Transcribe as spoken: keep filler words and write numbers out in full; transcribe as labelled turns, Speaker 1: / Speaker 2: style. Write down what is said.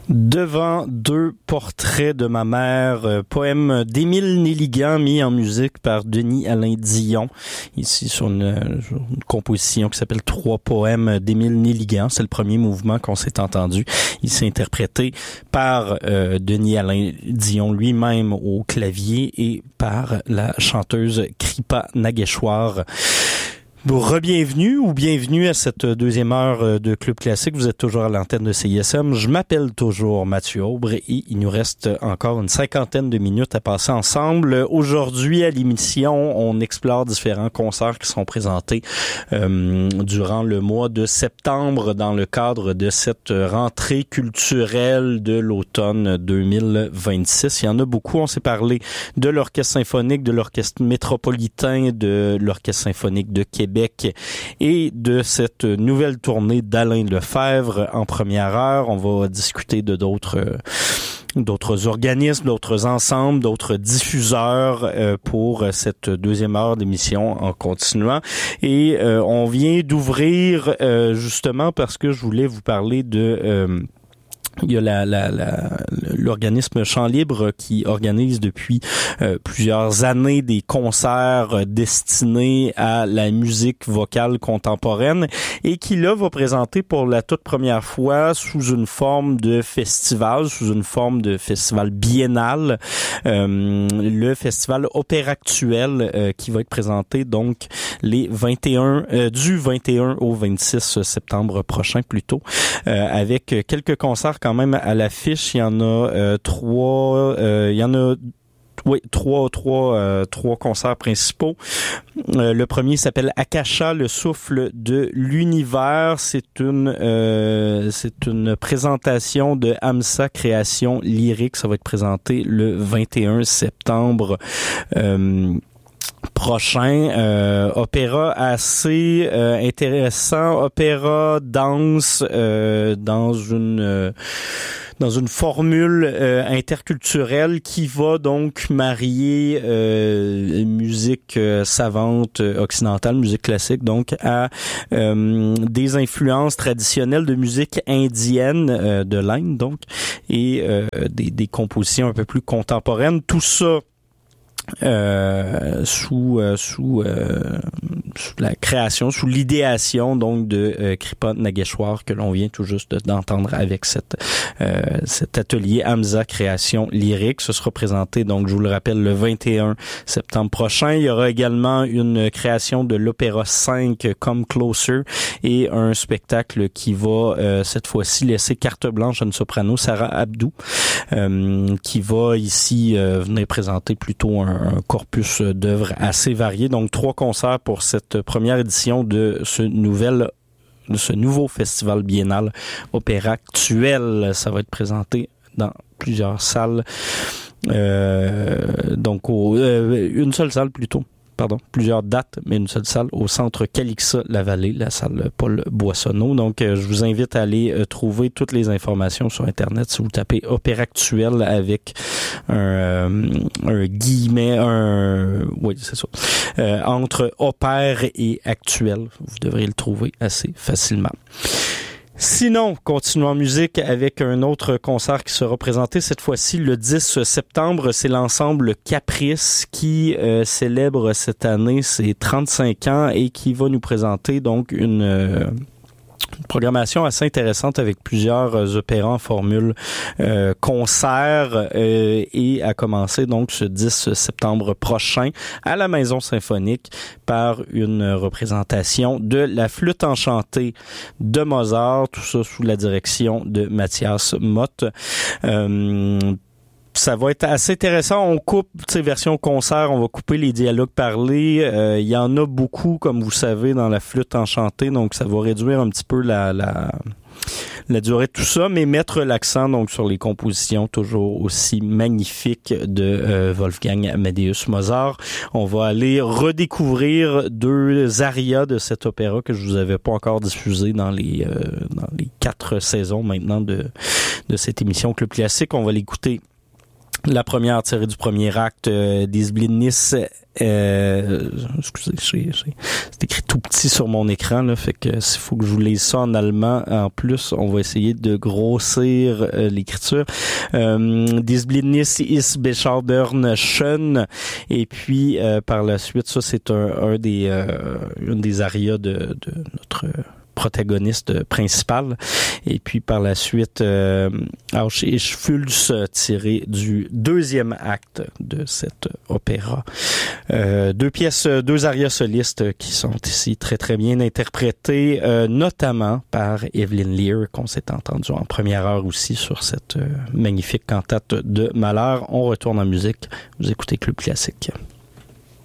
Speaker 1: Devant deux portraits de ma mère, euh, poème d'Émile Nelligan mis en musique par Denis-Alain Dion, ici sur une, une composition qui s'appelle Trois poèmes d'Émile Nelligan. C'est le premier mouvement qu'on s'est entendu. Il s'est interprété par euh, Denis-Alain Dion lui-même au clavier et par la chanteuse Kripa Nageshwar. Re-bienvenue ou bienvenue à cette deuxième heure de Club Classique. Vous êtes toujours à l'antenne de C I S M. Je m'appelle toujours Mathieu Aubre et il nous reste encore une cinquantaine de minutes à passer ensemble. Aujourd'hui, à l'émission, on explore différents concerts qui sont présentés euh, durant le mois de septembre dans le cadre de cette rentrée culturelle de l'automne deux mille vingt-six. Il y en a beaucoup. On s'est parlé de l'Orchestre symphonique, de l'Orchestre métropolitain, de l'Orchestre symphonique de Québec et de cette nouvelle tournée d'Alain Lefebvre en première heure. On va discuter de d'autres euh, d'autres organismes, d'autres ensembles, d'autres diffuseurs euh, pour cette deuxième heure d'émission en continuant. Et euh, on vient d'ouvrir euh, justement parce que je voulais vous parler de... Euh, Il y a la, la, la, l'organisme Chant Libre qui organise depuis euh, plusieurs années des concerts destinés à la musique vocale contemporaine et qui là va présenter pour la toute première fois sous une forme de festival, sous une forme de festival biennal, euh, le festival Opéractuel euh, qui va être présenté donc les vingt et un euh, du vingt et un au vingt-six septembre prochain plutôt, euh, avec quelques concerts quand même à l'affiche. Il y en a euh, trois, euh, il y en a oui, trois, trois, euh, trois concerts principaux. Euh, le premier s'appelle Akasha, le souffle de l'univers. C'est une, euh, c'est une présentation de Hamza Création Lyrique. Ça va être présenté le vingt et un septembre. Euh, prochain. Euh, opéra assez euh, intéressant, opéra danse euh, dans une euh, dans une formule euh, interculturelle qui va donc marier euh, musique euh, savante occidentale, musique classique, donc à euh, des influences traditionnelles de musique indienne euh, de l'Inde, donc, et euh, des, des compositions un peu plus contemporaines. Tout ça Euh, sous euh, sous, euh, sous la création, sous l'idéation donc de euh, Kripa Nageshwar que l'on vient tout juste d'entendre avec cette euh, cet atelier Hamza Création Lyrique. Ce sera présenté donc, je vous le rappelle, le vingt et un septembre prochain. Il y aura également une création de l'opéra cinq Come Closer et un spectacle qui va euh, cette fois-ci laisser carte blanche à une soprano, Sarah Abdou, euh, qui va ici euh, venir présenter plutôt un un corpus d'œuvres assez varié. Donc, trois concerts pour cette première édition de ce nouvel, de ce nouveau festival biennal Opéractuel. Ça va être présenté dans plusieurs salles. Euh, donc, au, euh, une seule salle plutôt. Pardon, plusieurs dates, mais une seule salle au centre Calixa-la-Vallée, la salle Paul Boissonneau. Donc, euh, je vous invite à aller euh, trouver toutes les informations sur Internet si vous tapez Opéractuel avec un, euh, un guillemet, un, oui, c'est ça, euh, entre opère et actuel. Vous devriez le trouver assez facilement. Sinon, continuons en musique avec un autre concert qui sera présenté cette fois-ci le dix septembre. C'est l'ensemble Caprice qui euh, célèbre cette année ses trente-cinq ans et qui va nous présenter donc une... Euh, Une programmation assez intéressante avec plusieurs euh, opéras en formule euh, concert euh, et à commencer donc ce dix septembre prochain à la Maison Symphonique par une représentation de la Flûte enchantée de Mozart, tout ça sous la direction de Mathias Mott. Euh, Ça va être assez intéressant. On coupe, tu sais, version concert, on va couper les dialogues parlés. Euh, il y en a beaucoup, comme vous savez, dans la Flûte enchantée, donc ça va réduire un petit peu la, la, la durée de tout ça, mais mettre l'accent donc sur les compositions toujours aussi magnifiques de euh, Wolfgang Amadeus Mozart. On va aller redécouvrir deux arias de cet opéra que je vous avais pas encore diffusé dans les euh, dans les quatre saisons maintenant de de cette émission Club Classique. On va l'écouter La première tirée du premier acte euh, des Blindnis. Euh, excusez, c'est, c'est, c'est écrit tout petit sur mon écran, là, fait que s'il faut que je vous lise ça en allemand, en plus, on va essayer de grossir euh, l'écriture. Euh, Des Blindnis ist beschaudernd schön, et puis euh, par la suite, ça c'est un, un des euh, une des arias de, de notre protagoniste principal. Et puis par la suite, euh, Ausch ich Fülls, tiré du deuxième acte de cet opéra. Euh, deux pièces, deux arias solistes qui sont ici très très bien interprétées, euh, notamment par Evelyn Lear, qu'on s'est entendu en première heure aussi sur cette euh, magnifique cantate de Mahler. On retourne en musique. Vous écoutez Club Classique.